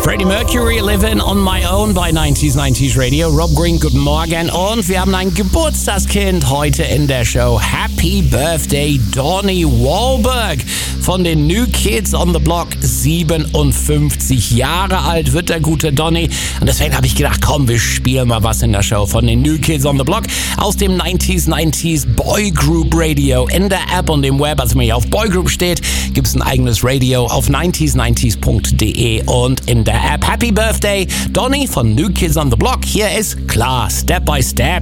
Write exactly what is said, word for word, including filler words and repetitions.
Freddie Mercury, Living on My Own bei neunzig neunzig Radio. Rob Green, guten Morgen. Und wir haben ein Geburtstagskind heute in der Show. Happy Birthday, Donny Wahlberg von den New Kids on the Block. siebenundfünfzig Jahre alt wird der gute Donny. Und deswegen habe ich gedacht, komm, wir spielen mal was in der Show von den New Kids on the Block aus dem neunzig neunzig Boy Group Radio. In der App und im Web, also wenn ihr auf Boy Group steht, gibt es ein eigenes Radio auf neunzig neunzig punkt de und in der App. Happy Birthday, Donny von New Kids on the Block. Hier ist klar, Step by Step.